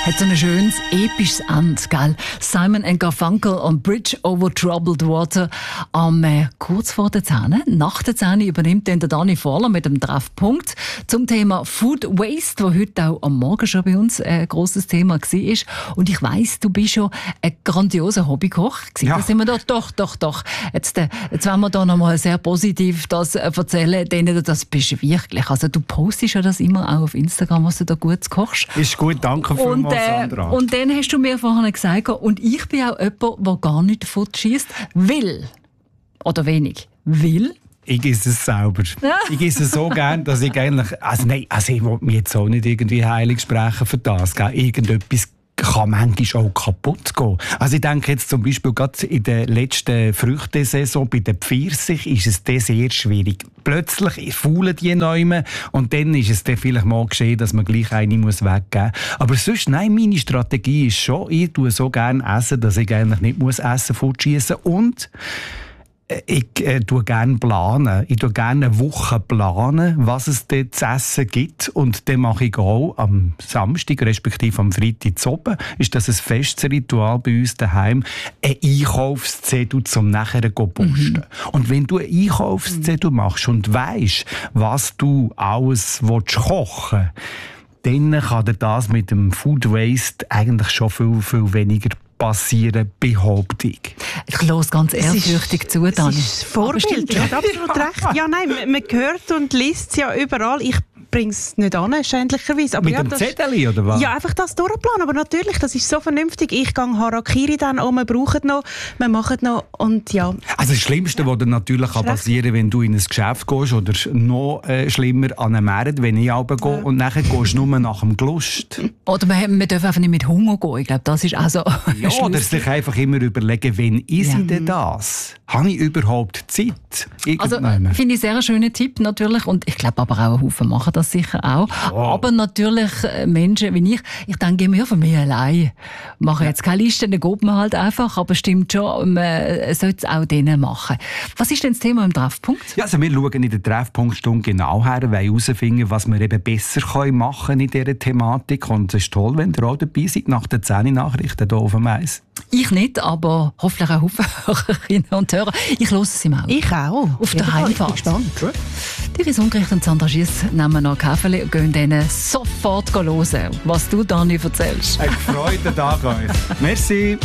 Hat so ein schönes, episches Ende, gell? Simon & Garfunkel und Bridge over Troubled Water. Kurz vor der 10, nach der 10 übernimmt dann der Dani Vorler mit dem Treffpunkt zum Thema Food Waste, das heute auch am Morgen schon bei uns ein grosses Thema war. Und ich weiss, du bist schon ein grandioser Hobbykoch. Ja. Da sind wir doch. Jetzt wollen wir da nochmal sehr positiv das erzählen, denen du das bist wirklich. Also du postest ja das immer auch auf Instagram, was du da gut kochst. Ist gut, danke vielmals, Sandra. Und dann hast du mir vorhin gesagt, und ich bin auch jemand, der gar nicht davon schiesst, will. Oder wenig. Will. Ich esse es selber. Ich esse es so gern, dass ich eigentlich... ich will mich jetzt auch nicht irgendwie heilig sprechen für das. Gell? Irgendetwas kann manchmal auch kaputt gehen. Also ich denke jetzt zum Beispiel gerade in der letzten Früchtesaison bei den Pfirsich ist es dann sehr schwierig. Plötzlich faulen die Neume und dann ist es dann vielleicht mal geschehen, dass man gleich eine weggeben muss. Aber sonst, nein, meine Strategie ist schon, ich tue so gerne essen, dass ich eigentlich nicht essen fortschiessen und ich tue gerne planen. Ich tue gerne eine Woche planen, was es dort zu essen gibt. Und dann mache ich auch am Samstag, respektive am Freitag zu oben, ist das ein festes Ritual bei uns daheim, ein Einkaufszettel zum nachher posten. Und wenn du einen Einkaufszettel machst und weisst, was du alles kochen willst, dann kann dir das mit dem Food Waste eigentlich schon viel, viel weniger passieren, behaupte ich. Ich höre ganz ehrfürchtig zu, Dani. Das ist Vorbild, du hast absolut recht. Ja, nein, man hört und liest es ja überall. Ich bringe es nicht an, schändlicherweise. Aber mit dem Zettel, oder was? Ja, einfach das durchplanen. Aber natürlich, das ist so vernünftig. Ich gehe Harakiri dann wir brauchen noch, wir machen noch und ja. Also das Schlimmste, was dann natürlich passieren kann, wenn du in ein Geschäft gehst oder noch schlimmer an einen Markt, wenn ich runtergehe und nachher gehst du nur nach dem Gelust. Oder man darf einfach nicht mit Hunger gehen. Ich glaube, das ist auch so. Ja, oder sich einfach immer überlegen, wann ist ich denn das? Habe ich überhaupt Zeit? Also finde ich sehr einen schönen Tipp natürlich und ich glaube aber auch ein Haufen machen das sicher auch. Wow. Aber natürlich Menschen wie ich denke mir für mich allein. Mache jetzt keine Liste, dann geht man halt einfach, aber stimmt schon, man sollte es auch denen machen. Was ist denn das Thema im Treffpunkt? Ja, also wir schauen in der Treffpunktstunde genau her, wollen herausfinden, was wir eben besser machen in dieser Thematik und es ist toll, wenn ihr auch dabei seid nach den 10 Nachrichten hier auf dem Eis. Ich nicht, aber hoffentlich auch Hörerinnen und Hörer. Ich höre es ihm auch. Ich auch. Auf der Heimfahrt. Iris Ungericht und Sandra Schiess nehmen noch Kaffee und gehen denen sofort hören, was du, Dani, erzählst. Ein gefreuten Tag euch. Merci.